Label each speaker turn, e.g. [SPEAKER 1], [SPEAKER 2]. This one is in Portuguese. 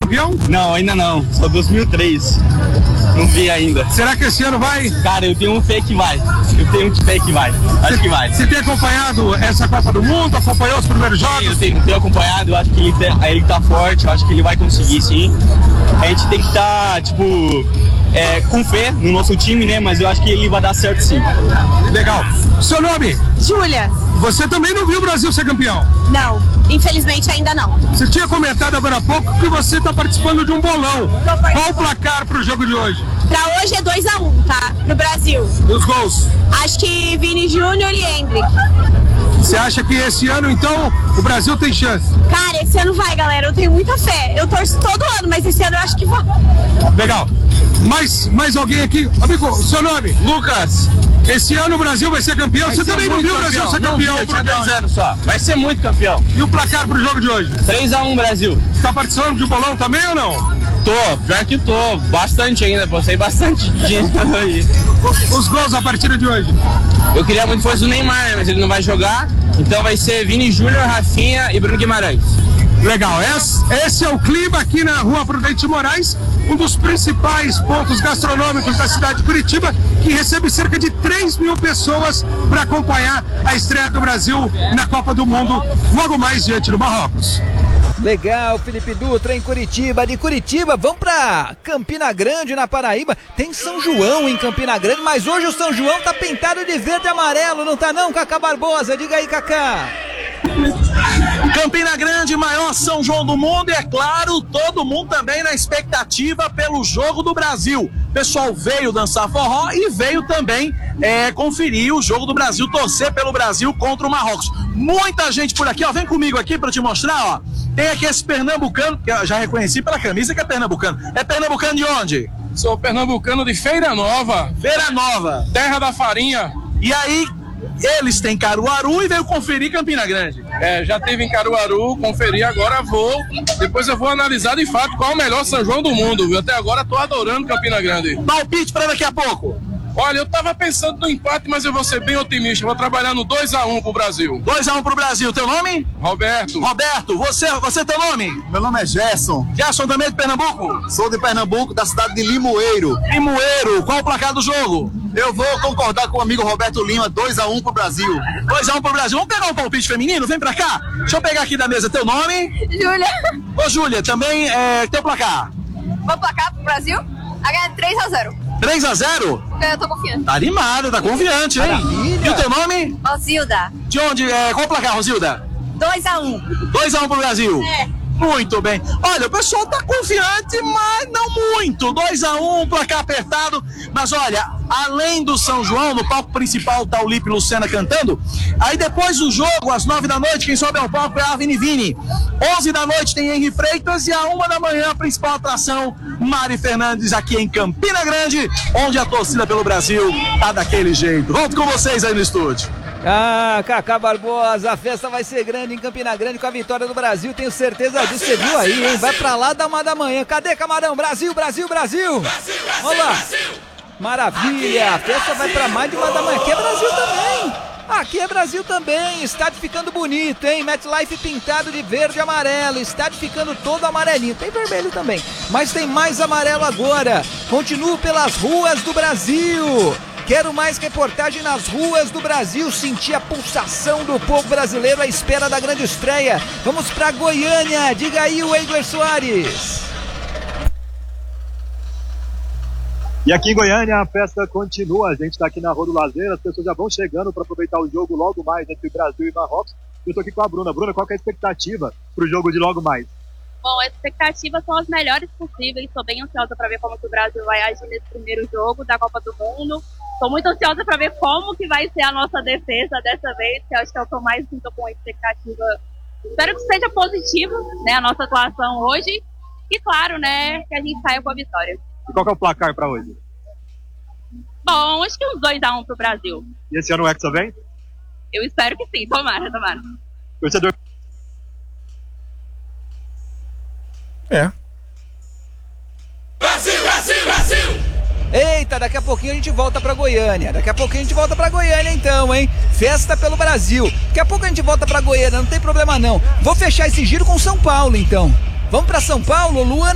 [SPEAKER 1] campeão?
[SPEAKER 2] Não, ainda não. Só 2003. Não vi ainda.
[SPEAKER 1] Será que esse ano vai?
[SPEAKER 2] Cara, eu tenho um fé que vai. Acho que vai.
[SPEAKER 1] Você tem acompanhado essa Copa do Mundo? Acompanhou os primeiros jogos?
[SPEAKER 2] Eu tenho acompanhado. Eu acho que ele tá forte. Eu acho que ele vai conseguir, sim. A gente tem que estar, com fé no nosso time, né? Mas eu acho que ele vai dar certo, sim.
[SPEAKER 1] Legal. Seu nome?
[SPEAKER 3] Júlia.
[SPEAKER 1] Você também não viu o Brasil ser campeão?
[SPEAKER 3] Não, infelizmente ainda não.
[SPEAKER 1] Você tinha comentado agora há pouco que você está participando de um bolão. Qual o placar para o jogo de hoje?
[SPEAKER 3] Pra hoje é 2-1, tá? Pro Brasil.
[SPEAKER 1] E os gols?
[SPEAKER 3] Acho que Vini Júnior e Hendrick.
[SPEAKER 1] Você acha que esse ano, então, o Brasil tem chance?
[SPEAKER 3] Cara, esse ano vai, galera. Eu tenho muita fé. Eu torço todo ano, mas esse ano eu acho que vai.
[SPEAKER 1] Legal. Mais alguém aqui? Amigo, seu nome?
[SPEAKER 2] Lucas.
[SPEAKER 1] Esse ano o Brasil vai ser campeão. Você também não viu o Brasil ser campeão?
[SPEAKER 2] Tinha 10 anos só. Vai ser muito campeão.
[SPEAKER 1] E o placar pro jogo de hoje?
[SPEAKER 2] 3-1 Brasil.
[SPEAKER 1] Você tá participando de bolão também ou não?
[SPEAKER 2] Tô, pior que tô. Bastante ainda, postei bastante dinheiro aí.
[SPEAKER 1] Os gols a partida de hoje?
[SPEAKER 2] Eu queria muito que fosse o Neymar, mas ele não vai jogar. Então vai ser Vini Júnior, Rafinha e Bruno Guimarães.
[SPEAKER 1] Legal, esse é o clima aqui na Rua Prudente Moraes, um dos principais pontos gastronômicos da cidade de Curitiba, que recebe cerca de 3.000 pessoas para acompanhar a estreia do Brasil na Copa do Mundo, logo mais diante do Marrocos.
[SPEAKER 4] Legal, Felipe Dutra em Curitiba. De Curitiba, vamos pra Campina Grande, na Paraíba. Tem São João em Campina Grande, mas hoje o São João tá pintado de verde e amarelo, não tá não, Cacá Barbosa? Diga aí, Cacá.
[SPEAKER 5] Campina Grande, maior São João do mundo, e é claro, todo mundo também na expectativa pelo jogo do Brasil. O pessoal veio dançar forró e veio também conferir o jogo do Brasil, torcer pelo Brasil contra o Marrocos. Muita gente por aqui, ó, vem comigo aqui pra te mostrar, ó. Tem aqui esse pernambucano, que eu já reconheci pela camisa que é pernambucano. É pernambucano de onde?
[SPEAKER 6] Sou pernambucano de Feira Nova.
[SPEAKER 5] Feira Nova.
[SPEAKER 6] Terra da farinha.
[SPEAKER 5] E aí, eles têm Caruaru e veio conferir Campina Grande.
[SPEAKER 6] Já teve em Caruaru, conferi, agora vou. Depois eu vou analisar de fato qual é o melhor São João do mundo, viu? Até agora tô adorando Campina Grande.
[SPEAKER 5] Palpite pra daqui a pouco.
[SPEAKER 6] Olha, eu tava pensando no empate, mas eu vou ser bem otimista. Vou trabalhar no 2-1 pro Brasil.
[SPEAKER 5] 2-1 pro Brasil. Teu nome?
[SPEAKER 6] Roberto.
[SPEAKER 5] Roberto, você teu nome?
[SPEAKER 7] Meu nome é Gerson.
[SPEAKER 5] Gerson também de Pernambuco?
[SPEAKER 7] Sou de Pernambuco, da cidade de Limoeiro.
[SPEAKER 5] Limoeiro, qual o placar do jogo?
[SPEAKER 7] Eu vou concordar com o amigo Roberto Lima, 2-1 pro Brasil.
[SPEAKER 5] 2-1 pro Brasil. Vamos pegar um palpite feminino? Vem pra cá. Deixa eu pegar aqui da mesa. Teu nome?
[SPEAKER 3] Júlia.
[SPEAKER 5] Ô, Júlia, também teu placar?
[SPEAKER 3] Meu placar pro Brasil? É 3-0.
[SPEAKER 5] 3-0?
[SPEAKER 3] Eu tô confiante.
[SPEAKER 5] Tá animado, tá confiante, hein?
[SPEAKER 4] Maravilha.
[SPEAKER 5] E o teu nome?
[SPEAKER 3] Rosilda.
[SPEAKER 5] De onde? Qual o placar, Rosilda?
[SPEAKER 3] 2-1.
[SPEAKER 5] 2-1 pro Brasil.
[SPEAKER 3] É.
[SPEAKER 5] Muito bem. Olha, o pessoal tá confiante, mas não muito. 2-1, placar apertado. Mas olha, além do São João, no palco principal tá o Lipe Lucena cantando. Aí depois do jogo, às 9 da noite, quem sobe ao palco é a Vini Vini. 11 da noite tem Henry Freitas e à 1 da manhã a principal atração, Mari Fernandes, aqui em Campina Grande, onde a torcida pelo Brasil tá daquele jeito. Volto com vocês aí no estúdio.
[SPEAKER 4] Ah, Cacá Barbosa, a festa vai ser grande em Campina Grande com a vitória do Brasil, tenho certeza disso, você viu aí, hein? Vai pra lá da 1 da manhã, cadê, camarão? Brasil, Brasil, Brasil! Vamos lá! Maravilha, a festa vai pra mais de 1 da manhã, aqui é Brasil também! Aqui é Brasil também, estádio ficando bonito, hein? MetLife pintado de verde e amarelo, estádio ficando todo amarelinho, tem vermelho também, mas tem mais amarelo agora. Continuo pelas ruas do Brasil. Quero mais reportagem nas ruas do Brasil, sentir a pulsação do povo brasileiro à espera da grande estreia. Vamos pra Goiânia, diga aí o Eigler Soares.
[SPEAKER 8] E aqui em Goiânia a festa continua, a gente está aqui na Rua do Lazer, as pessoas já vão chegando para aproveitar o jogo logo mais entre Brasil e Marrocos. Eu estou aqui com a Bruna. Bruna, qual que é a expectativa para o jogo de logo mais?
[SPEAKER 9] Bom, as expectativas são as melhores possíveis, estou bem ansiosa para ver como que o Brasil vai agir nesse primeiro jogo da Copa do Mundo. Estou muito ansiosa para ver como que vai ser a nossa defesa dessa vez, que eu acho que eu estou mais com a expectativa. Espero que seja positivo, né, a nossa atuação hoje e, claro, né, que a gente saia com a vitória.
[SPEAKER 8] E qual que é o placar para hoje?
[SPEAKER 9] Bom, acho que uns 2-1 pro Brasil.
[SPEAKER 8] E esse ano o Hexa vem?
[SPEAKER 9] Eu espero que sim, tomara.
[SPEAKER 8] Torcedor.
[SPEAKER 10] Brasil, Brasil, Brasil!
[SPEAKER 4] Eita, daqui a pouquinho a gente volta pra Goiânia. Então, hein? Festa pelo Brasil. Daqui a pouco a gente volta pra Goiânia, não tem problema não. Vou fechar esse giro com São Paulo, então. Vamos pra São Paulo, Luana.